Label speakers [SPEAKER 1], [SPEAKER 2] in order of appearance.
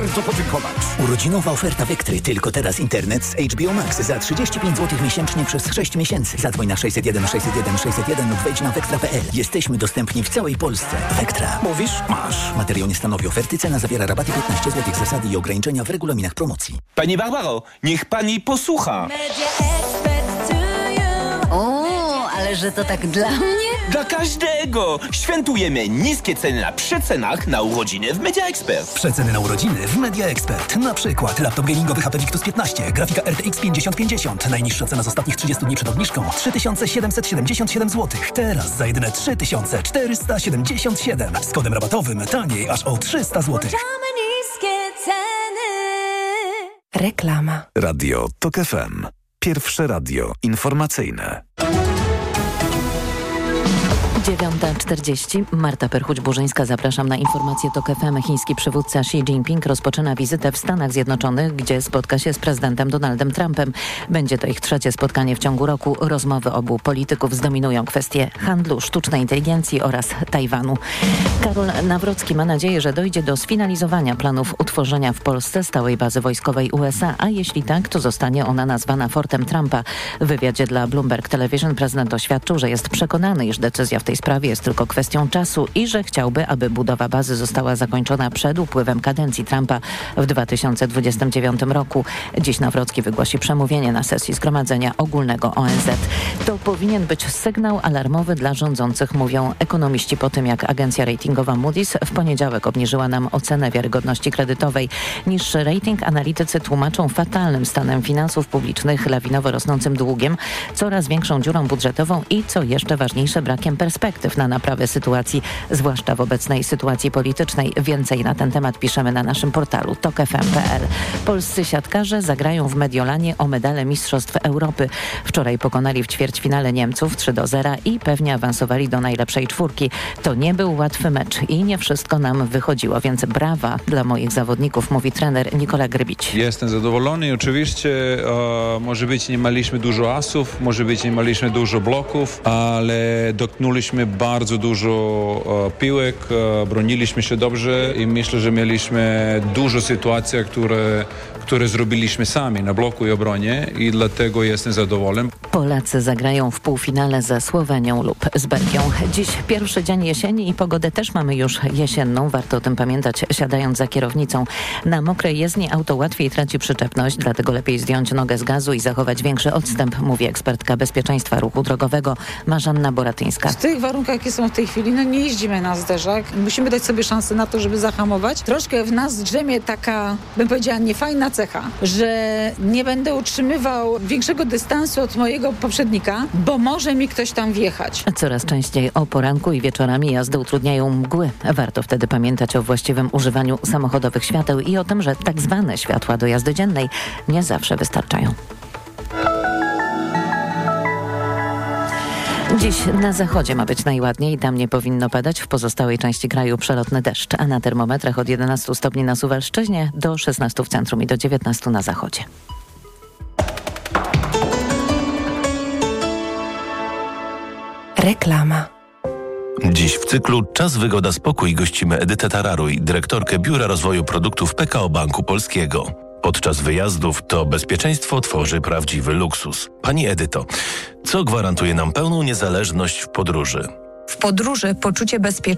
[SPEAKER 1] bardzo podziękować.
[SPEAKER 2] Urodzinowa oferta Vectry. Tylko teraz internet z HBO Max za 35 zł miesięcznie przez 6 miesięcy. Zadzwoń na 601 601 601 lub wejdź na vectra.pl. Jesteśmy dostępni w całej Polsce. Vectra.
[SPEAKER 1] Mówisz? Masz.
[SPEAKER 2] Materiał nie stanowi oferty. Cena zawiera rabaty 15 zł. Zasady i ograniczenia w regulaminach promocji.
[SPEAKER 3] Pani Barbaro, niech pani posłucha.
[SPEAKER 4] O, ale że to tak dla mnie?
[SPEAKER 3] Dla każdego! Świętujemy niskie ceny na przecenach na urodziny w Media Expert.
[SPEAKER 2] Przeceny na urodziny w Media Expert. Na przykład laptop gamingowy HP Victus 15, grafika RTX 5050. Najniższa cena z ostatnich 30 dni przed obniżką 3777 zł. Teraz za jedyne 3477. Z kodem rabatowym taniej aż o 300 zł.
[SPEAKER 4] Reklama.
[SPEAKER 5] Radio TOK FM. Pierwsze radio informacyjne.
[SPEAKER 6] 9:40. Marta Perchuć-Burzyńska, zapraszam na informację TOK FM. Chiński przywódca Xi Jinping rozpoczyna wizytę w Stanach Zjednoczonych, gdzie spotka się z prezydentem Donaldem Trumpem. Będzie to ich trzecie spotkanie w ciągu roku. Rozmowy obu polityków zdominują kwestie handlu, sztucznej inteligencji oraz Tajwanu. Karol Nawrocki ma nadzieję, że dojdzie do sfinalizowania planów utworzenia w Polsce stałej bazy wojskowej USA, a jeśli tak, to zostanie ona nazwana Fortem Trumpa. W wywiadzie dla Bloomberg Television prezydent oświadczył, że jest przekonany, iż decyzja w tej sprawie jest tylko kwestią czasu i że chciałby, aby budowa bazy została zakończona przed upływem kadencji Trumpa w 2029 roku. Dziś Nawrocki wygłosi przemówienie na sesji Zgromadzenia Ogólnego ONZ. To powinien być sygnał alarmowy dla rządzących, mówią ekonomiści po tym, jak agencja ratingowa Moody's w poniedziałek obniżyła nam ocenę wiarygodności kredytowej. Niższy rating analitycy tłumaczą fatalnym stanem finansów publicznych, lawinowo rosnącym długiem, coraz większą dziurą budżetową i, co jeszcze ważniejsze, brakiem perspektyw na naprawę sytuacji, zwłaszcza w obecnej sytuacji politycznej. Więcej na ten temat piszemy na naszym portalu tokfm.pl. Polscy siatkarze zagrają w Mediolanie o medale Mistrzostw Europy. Wczoraj pokonali w ćwierćfinale Niemców 3-0 i pewnie awansowali do najlepszej czwórki. To nie był łatwy mecz i nie wszystko nam wychodziło, więc brawa dla moich zawodników, mówi trener Nikola Grbić.
[SPEAKER 7] Jestem zadowolony. Oczywiście może być nie mieliśmy dużo asów, może być nie mieliśmy dużo bloków, ale dotknęliśmy bardzo dużo piłek, broniliśmy się dobrze i myślę, że mieliśmy dużo sytuacji, które zrobiliśmy sami na bloku i obronie i dlatego jestem zadowolony.
[SPEAKER 6] Polacy zagrają w półfinale ze Słowenią lub z Belgią. Dziś pierwszy dzień jesieni i pogodę też mamy już jesienną. Warto o tym pamiętać, siadając za kierownicą. Na mokrej jezdni auto łatwiej traci przyczepność, dlatego lepiej zdjąć nogę z gazu i zachować większy odstęp, mówi ekspertka bezpieczeństwa ruchu drogowego Marzanna Boratyńska.
[SPEAKER 8] W tych warunkach, jakie są w tej chwili, nie jeździmy na zderzak. Musimy dać sobie szansę na to, żeby zahamować. Troszkę w nas drzemie taka, bym powiedziała, niefajna cecha, że nie będę utrzymywał większego dystansu od mojego poprzednika, bo może mi ktoś tam wjechać.
[SPEAKER 6] Coraz częściej o poranku i wieczorami jazdy utrudniają mgły. Warto wtedy pamiętać o właściwym używaniu samochodowych świateł i o tym, że tak zwane światła do jazdy dziennej nie zawsze wystarczają. Dziś na zachodzie ma być najładniej, tam nie powinno padać, w pozostałej części kraju przelotny deszcz, a na termometrach od 11 stopni na Suwalszczyźnie do 16 w centrum i do 19 na zachodzie.
[SPEAKER 4] Reklama.
[SPEAKER 9] Dziś w cyklu Czas, Wygoda, Spokój gościmy Edytę Tararuj, dyrektorkę Biura Rozwoju Produktów PKO Banku Polskiego. Podczas wyjazdów to bezpieczeństwo tworzy prawdziwy luksus. Pani Edyto, co gwarantuje nam pełną niezależność w podróży?
[SPEAKER 10] W podróży poczucie bezpieczeństwa